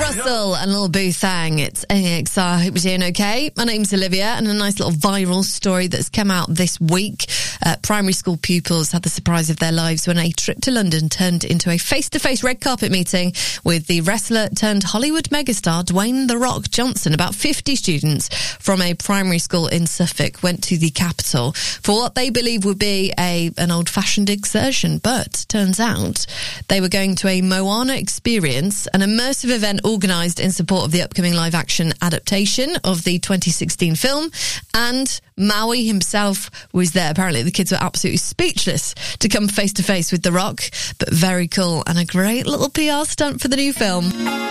Russell and Lil Boo Thang. It's AXR. Hope you're doing okay. My name's Olivia, and a nice little viral story that's come out this week. Primary school pupils had the surprise of their lives when a trip to London turned into a face-to-face red carpet meeting with the wrestler turned Hollywood megastar Dwayne "The Rock" Johnson. About 50 students from a primary school in Suffolk went to the capital for what they believe would be an old-fashioned excursion, but turns out they were going to a Moana experience, an immersive event organised in support of the upcoming live-action adaptation of the 2016 film, and Maui himself was there. Apparently the kids were absolutely speechless to come face-to-face with The Rock, but very cool and a great little PR stunt for the new film.